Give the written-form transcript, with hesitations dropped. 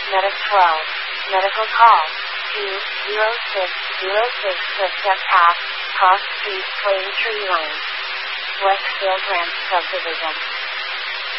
Medic 12. Medical call. 20606 Footstep Path, Cross Street, Plane Tree Lane. Westfield Ranch Subdivision.